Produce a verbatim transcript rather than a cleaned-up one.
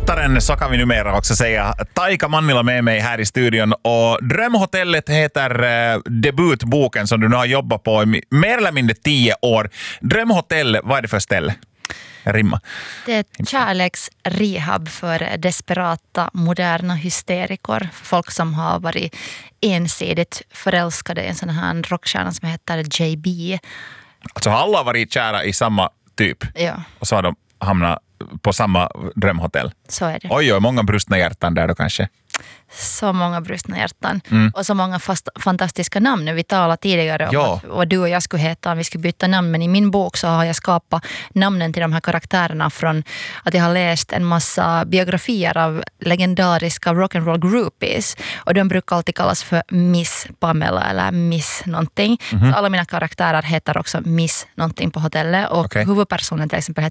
författaren, så kan vi numera också säga, Taika Mannila med mig här i studion. Och Drömhotellet heter eh, debutboken som du nu har jobbat på i mer eller mindre tio år. Drömhotell, vad är det för ställe? Rimma. Det är ett kärleksrehab för desperata, moderna hysterikor. Folk som har varit ensidigt förälskade i en sån här rockstjärna som heter J B. Alltså alla har varit kära i samma typ. Ja. Och så har de hamnat på samma drömhotell. Så är det. Oj, oj, många brustna hjärtan där då kanske. Så många brustna hjärtan. Mm. Och så många fast, fantastiska namn. Vi talade tidigare om ja. att, vad du och jag skulle heta om vi skulle byta namn. Men i min bok så har jag skapat namnen till de här karaktärerna från att jag har läst en massa biografier av legendariska rock'n'roll groupies. Och de brukar alltid kallas för Miss Pamela eller Miss någonting. Mm-hmm. Så alla mina karaktärer heter också Miss någonting på hotellet. Och okay. huvudpersonen till exempel heter